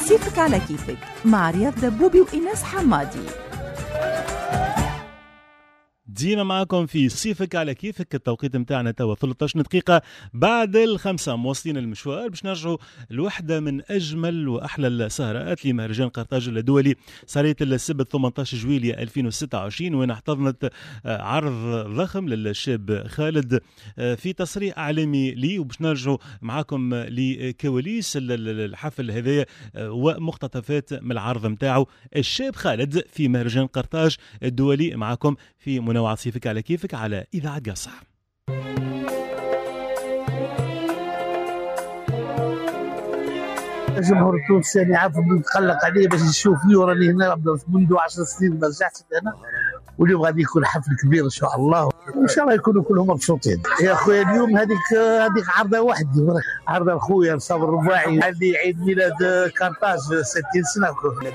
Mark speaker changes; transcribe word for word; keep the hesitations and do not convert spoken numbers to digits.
Speaker 1: صيفك على كيفك مع رياض دبوبي وإيناس حمادي.
Speaker 2: ديما معكم في صيفك على كيفك. التوقيت متاعنا توا ثلاثة عشر دقيقة بعد الخمسة، مواصلين المشوار باش نرجعوا لوحدة من أجمل وأحلى السهرات لمهرجان قرطاج الدولي. صارت السبت ثمانية عشر جويلية ألفين وستة وعشرين، وين احتضنت عرض ضخم للشاب خالد في تصريح إعلامي لي، وباش نرجعوا معكم لكواليس الحفل هذايا ومقتطفات من العرض متاعه الشاب خالد في مهرجان قرطاج الدولي. معكم في منوع صيفك على كيفك على إذاعة قصة.
Speaker 3: الجمهور التونسي عارف بنتخلق عليه باش يشوفني، وراني هنا منذ عشر سنين ما رجعتش هنا، واليوم غادي يكون حفل كبير ان شاء الله، وان شاء الله يكونوا كلهم مبسوطين. يا خويا اليوم هذيك هذيك عرضه وحدي، عرضه خويا صبر الرباعي اللي عيد ميلاد قرطاج ستين سنه.